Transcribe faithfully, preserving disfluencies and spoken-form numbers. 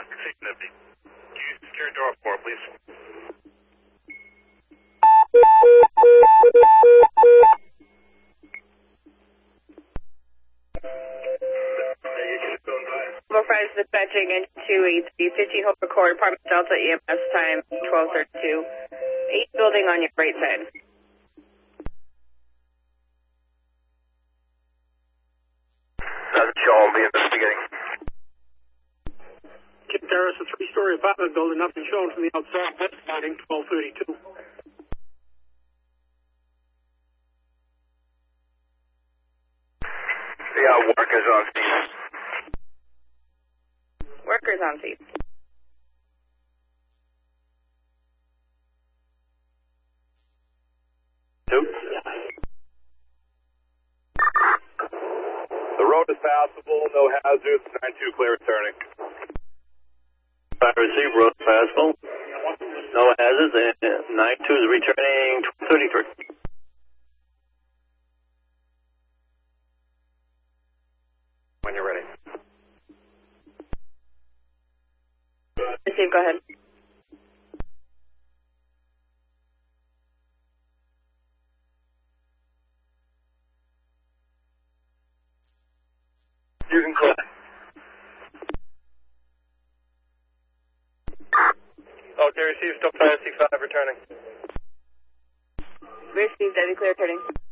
Nifty. Can you secure door four, please? Number five is dispatching in two eight three fifty Hope Record, Apartment Delta, E M S time twelve thirty-two. eight building on your right side. Doesn't show, I'll be investigating. Kip Terrace, a three-story apartment building, nothing shown from the outside, west siding, twelve thirty-two. Yeah, workers on scene. Workers on scene. Two. The road is passable, no hazards, nine two clear returning. I received road passable, no hazards, and nine two is returning thirty-three. When you're ready. Receive, go ahead. You can call. Okay, received, still five six five returning. Received, Eddie, clear turning.